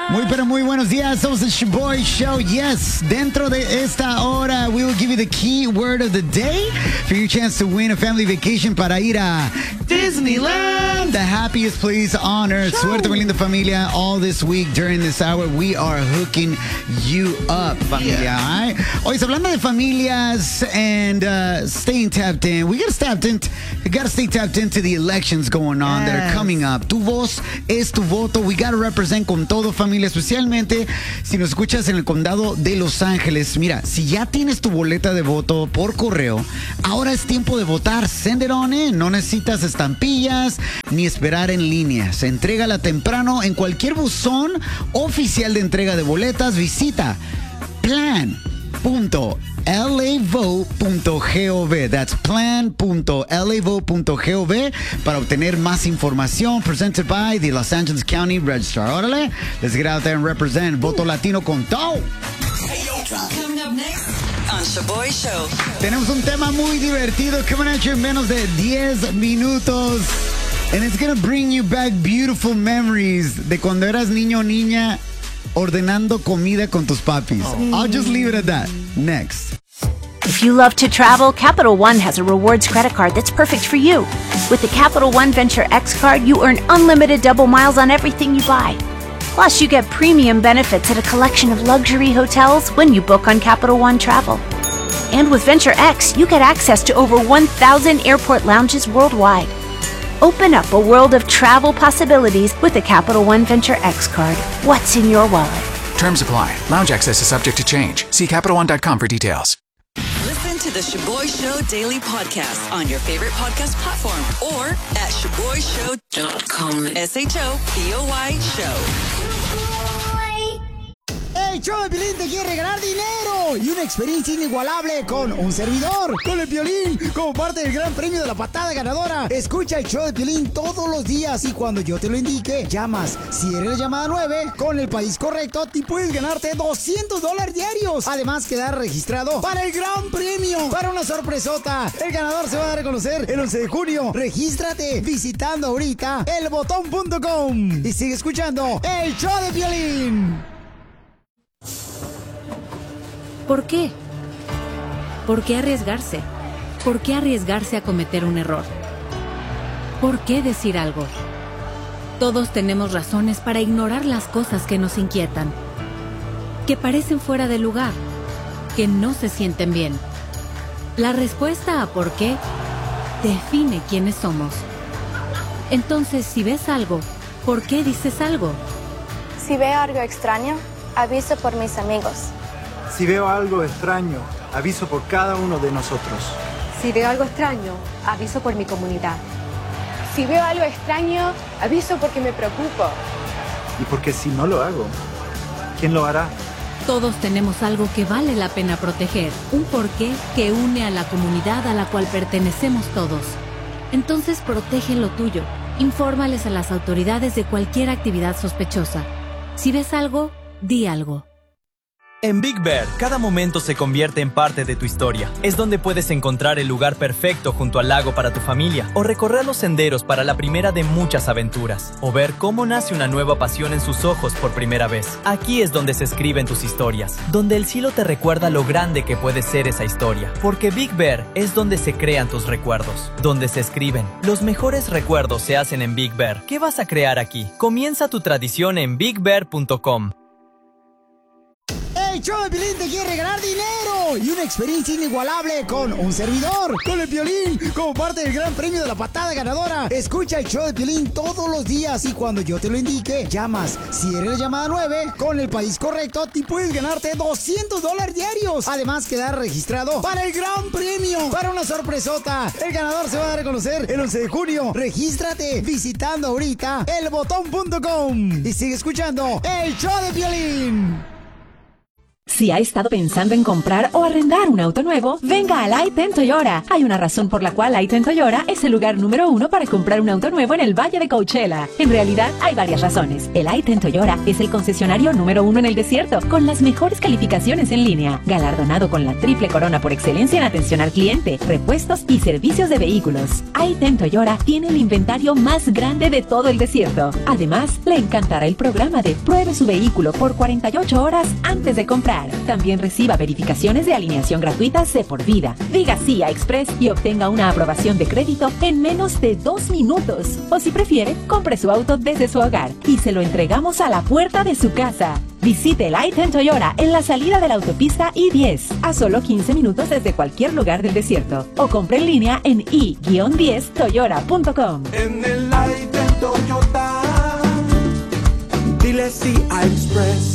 Muy pero muy buenos días, somos el Shoboy Show. Yes, dentro de esta hora we will give you the key word of the day for your chance to win a family vacation para ir a Disneyland, the happiest place on earth. Suerte, mi linda familia. All this week during this hour we are hooking you up, familia. All right? Hoy hablando de familias and staying tapped in. We gotta stay tapped into the elections going on that are coming up. Tu voz es tu voto. We gotta represent con todo, familia, especialmente si nos escuchas en el condado de Los Ángeles. Mira, si ya tienes tu boleta de voto por correo, ahora es tiempo de votar. Send it on in. No necesitas estampillas ni esperar en línea. Se entrégala temprano en cualquier buzón oficial de entrega de boletas. Visita plan.lavote.gov. That's plan.lavote.gov para obtener más información. Presented by the Los Angeles County Registrar. Órale, let's get out there and represent. Voto latino con todo. Coming up next on Shoboy Show. Tenemos un tema muy divertido coming at you en menos de 10 minutos. And it's gonna bring you back beautiful memories de cuando eras niño o niña ordenando comida con tus papis. I'll just leave it at that. Next. If you love to travel, Capital One has a rewards credit card that's perfect for you. With the Capital One Venture X card, you earn unlimited double miles on everything you buy. Plus, you get premium benefits at a collection of luxury hotels when you book on Capital One Travel. And with Venture X, you get access to over 1,000 airport lounges worldwide. Open up a world of travel possibilities with the Capital One Venture X card. What's in your wallet? Terms apply. Lounge access is subject to change. See CapitalOne.com for details. Listen to the Shoboy Show Daily Podcast on your favorite podcast platform or at ShoboyShow.com. SHOBOY Show. El show de Piolín te quiere regalar dinero y una experiencia inigualable con un servidor, con el Piolín, como parte del gran premio de la patada ganadora. Escucha el show de Piolín todos los días y cuando yo te lo indique, llamas. Si eres la llamada 9, con el país correcto, te puedes ganarte $200 diarios. Además, quedar registrado para el gran premio, para una sorpresota. El ganador se va a dar a conocer el 11 de junio. Regístrate visitando ahorita elbotón.com y sigue escuchando el show de Piolín. ¿Por qué? ¿Por qué arriesgarse? ¿Por qué arriesgarse a cometer un error? ¿Por qué decir algo? Todos tenemos razones para ignorar las cosas que nos inquietan, que parecen fuera de lugar, que no se sienten bien. La respuesta a por qué define quiénes somos. Entonces, si ves algo, ¿por qué dices algo? Si veo algo extraño, aviso por mis amigos. Si veo algo extraño, aviso por cada uno de nosotros. Si veo algo extraño, aviso por mi comunidad. Si veo algo extraño, aviso porque me preocupo. Y porque si no lo hago, ¿quién lo hará? Todos tenemos algo que vale la pena proteger, un porqué que une a la comunidad a la cual pertenecemos todos. Entonces protege lo tuyo. Infórmales a las autoridades de cualquier actividad sospechosa. Si ves algo, di algo. En Big Bear, cada momento se convierte en parte de tu historia. Es donde puedes encontrar el lugar perfecto junto al lago para tu familia, o recorrer los senderos para la primera de muchas aventuras, o ver cómo nace una nueva pasión en sus ojos por primera vez. Aquí es donde se escriben tus historias, donde el cielo te recuerda lo grande que puede ser esa historia. Porque Big Bear es donde se crean tus recuerdos, donde se escriben. Los mejores recuerdos se hacen en Big Bear. ¿Qué vas a crear aquí? Comienza tu tradición en BigBear.com. El show de Piolín te quiere regalar dinero y una experiencia inigualable con un servidor, con el Piolín, como parte del gran premio de la patada ganadora. Escucha el show de Piolín todos los días y cuando yo te lo indique, llamas. Si eres la llamada 9, con el país correcto, te puedes ganarte $200 diarios. Además, quedar registrado para el gran premio, para una sorpresota. El ganador se va a dar a conocer el 11 de junio. Regístrate visitando ahorita elbotón.com y sigue escuchando el show de Piolín. Si ha estado pensando en comprar o arrendar un auto nuevo, venga a I-10 Toyota. Hay una razón por la cual I-10 Toyota es el lugar número 1 para comprar un auto nuevo en el Valle de Coachella. En realidad, hay varias razones. El I-10 Toyota es el concesionario número 1 en el desierto, con las mejores calificaciones en línea, galardonado con la triple corona por excelencia en atención al cliente, repuestos y servicios de vehículos. I-10 Toyota tiene el inventario más grande de todo el desierto. Además, le encantará el programa de Pruebe su vehículo por 48 horas antes de comprar. También reciba verificaciones de alineación gratuitas de por vida. Diga sí a Express y obtenga una aprobación de crédito en menos de 2 minutos. O si prefiere, compre su auto desde su hogar y se lo entregamos a la puerta de su casa. Visite el I-10 Toyota en la salida de la autopista I-10, a solo 15 minutos desde cualquier lugar del desierto. O compre en línea en i-10toyota.com. En el I-10 Toyota, dile sí a Express.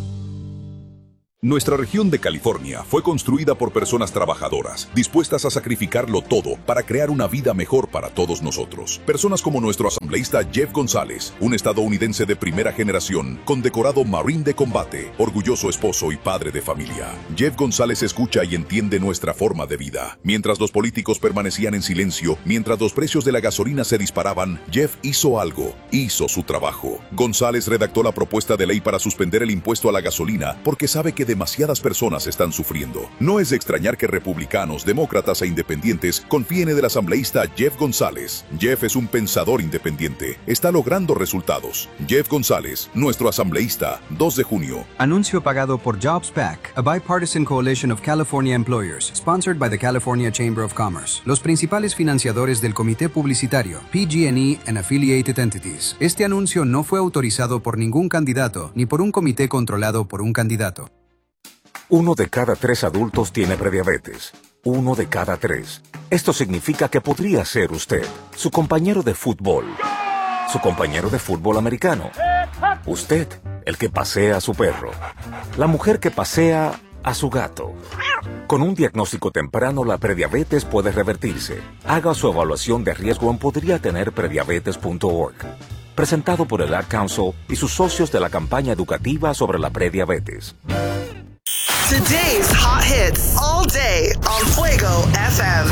Nuestra región de California fue construida por personas trabajadoras, dispuestas a sacrificarlo todo para crear una vida mejor para todos nosotros. Personas como nuestro asambleísta Jeff González, un estadounidense de primera generación, condecorado Marine de combate, orgulloso esposo y padre de familia. Jeff González escucha y entiende nuestra forma de vida. Mientras los políticos permanecían en silencio, mientras los precios de la gasolina se disparaban, Jeff hizo algo, hizo su trabajo. González redactó la propuesta de ley para suspender el impuesto a la gasolina porque sabe que demasiadas personas están sufriendo. No es de extrañar que republicanos, demócratas e independientes confíen en el asambleísta Jeff González. Jeff es un pensador independiente. Está logrando resultados. Jeff González, nuestro asambleísta, 2 de junio. Anuncio pagado por JobsPac, a bipartisan coalition of California employers, sponsored by the California Chamber of Commerce. Los principales financiadores del comité publicitario, PG&E and affiliated entities. Este anuncio no fue autorizado por ningún candidato, ni por un comité controlado por un candidato. 1 de cada 3 adultos tiene prediabetes. 1 de cada 3. Esto significa que podría ser usted, su compañero de fútbol, su compañero de fútbol americano, usted, el que pasea a su perro, la mujer que pasea a su gato. Con un diagnóstico temprano, la prediabetes puede revertirse. Haga su evaluación de riesgo en podriatenerprediabetes.org. Presentado por el Ad Council y sus socios de la campaña educativa sobre la prediabetes. Today's hot hits all day on Fuego FM.